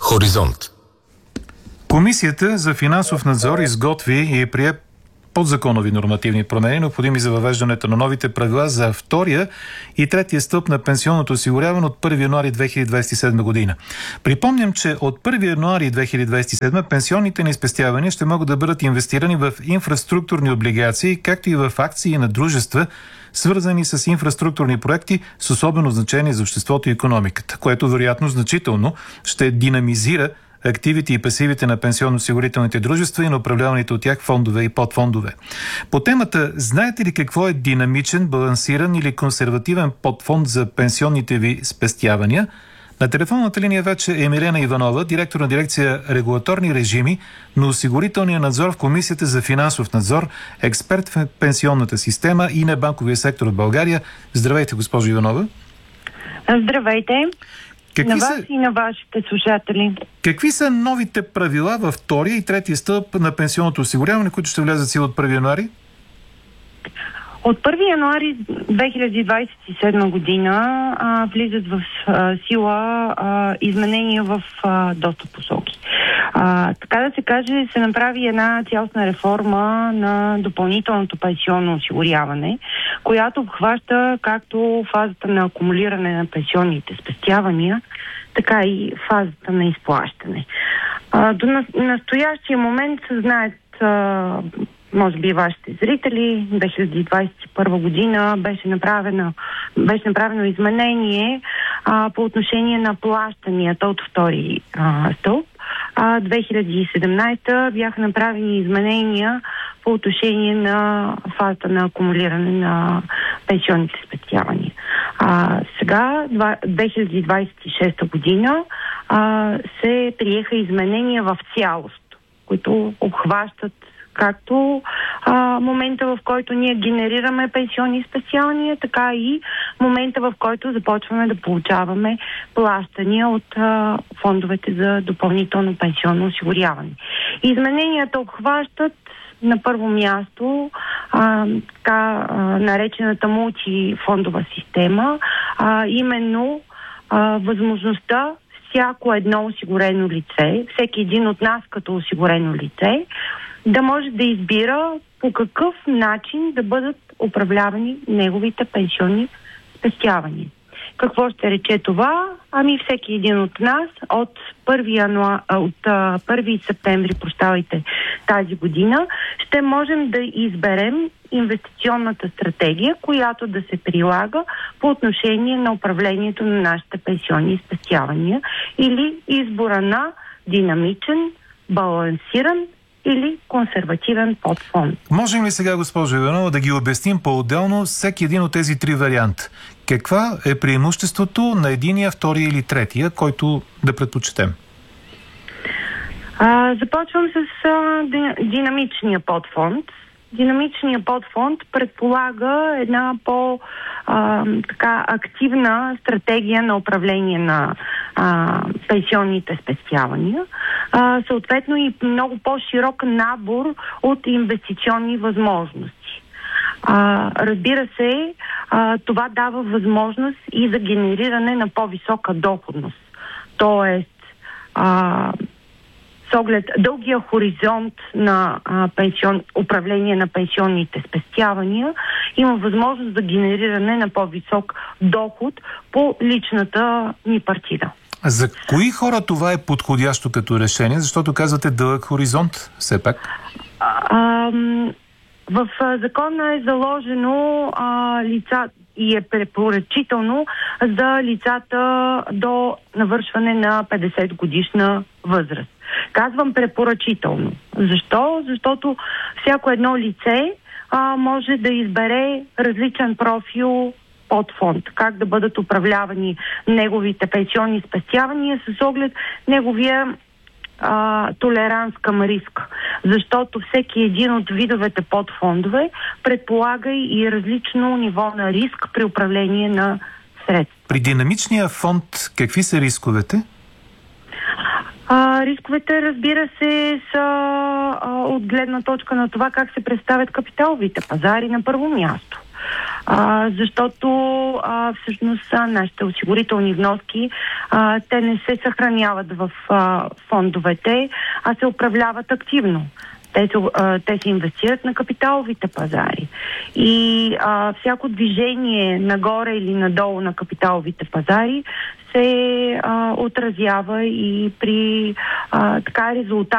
Хоризонт. Комисията за финансов надзор изготви и прие подзаконови нормативни промени, необходими за въвеждането на новите правила за втория и третия стълб на пенсионното осигуряване от 1 януари 2027 година. Припомням, че от 1 януари 2027 пенсионните ни спестявания ще могат да бъдат инвестирани в инфраструктурни облигации, както и в акции на дружества, свързани с инфраструктурни проекти с особено значение за обществото и икономиката, което вероятно значително ще динамизира активите и пасивите на пенсионно-осигурителните дружества и на управляваните от тях фондове и подфондове. По темата, знаете ли какво е динамичен, балансиран или консервативен подфонд за пенсионните ви спестявания? На телефонната линия вече е Милена Иванова, директор на дирекция регулаторни режими на осигурителния надзор в Комисията за финансов надзор, експерт в пенсионната система и на банковия сектор в България. Здравейте, госпожо Иванова. Здравейте. На вас и на вашите слушатели. Какви са новите правила във втория и третия стълб на пенсионното осигуряване, които ще влязат сила от 1 януари? От 1 януари 2027 година влизат в сила изменения в доста посоки. Така да се каже, се направи една цялостна реформа на допълнителното пенсионно осигуряване, която обхваща както фазата на акумулиране на пенсионните спестявания, така и фазата на изплащане. До настоящия момент знаят, може би вашите зрители, 2021 година беше направено изменение по отношение на плащанията от втори стълб. 2017 бяха направени изменения по отношение на фазата на акумулиране на пенсионните спестявания. Сега, 2026 година, се приеха изменения в цялост, които обхващат както момента, в който ние генерираме пенсионни спестявания, така и момента, в който започваме да получаваме плащания от фондовете за допълнително пенсионно осигуряване. Измененията обхващат на първо място наречената мултифондова система, именно възможността всяко едно осигурено лице, всеки един от нас като осигурено лице, да може да избира по какъв начин да бъдат управлявани неговите пенсионни спестявания. Какво ще рече това? Всеки един от нас от 1 септември, тази година, ще можем да изберем инвестиционната стратегия, която да се прилага по отношение на управлението на нашите пенсионни спестявания или избора на динамичен, балансиран или консервативен подфонд. Можем ли сега, госпожо Иванова, да ги обясним по-отделно всеки един от тези три варианта? Каква е преимуществото на единия, втория или третия, който да предпочетем? Започвам с динамичния подфонд. Динамичният подфонд предполага една активна стратегия на управление на пенсионните спестявания, съответно и много по-широк набор от инвестиционни възможности. Разбира се, това дава възможност и за генериране на по-висока доходност. Тоест, с оглед дългия хоризонт на управление на пенсионните спестявания, има възможност за генериране на по-висок доход по личната ни партида. За кои хора това е подходящо като решение? Защото казвате дълъг хоризонт, все пак. В закона е заложено лица и е препоръчително за лицата до навършване на 50 годишна възраст. Казвам препоръчително. Защо? Защото всяко едно лице може да избере различен профил от фонд. Как да бъдат управлявани неговите пенсионни спестявания с оглед неговия толеранс към риск. Защото всеки един от видовете подфондове предполага и различно ниво на риск при управление на средства. При динамичния фонд какви са рисковете? Рисковете, разбира се, са от гледна точка на това как се представят капиталовите пазари на първо място. Защото всъщност нашите осигурителни вноски те не се съхраняват в фондовете, а се управляват активно. Те се инвестират на капиталовите пазари. И всяко движение нагоре или надолу на капиталовите пазари се отразява и при резултат